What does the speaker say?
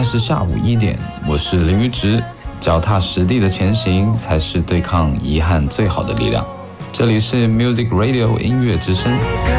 是下午1点，我是林宇植。脚踏实地的前行，才是对抗遗憾最好的力量。这里是 Music Radio 音乐之声。